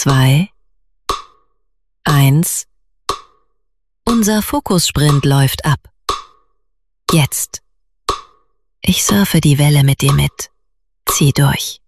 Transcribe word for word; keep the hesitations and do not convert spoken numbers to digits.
zwei, eins. Unser Fokussprint läuft ab. Jetzt. Ich surfe die Welle mit dir mit. Zieh durch.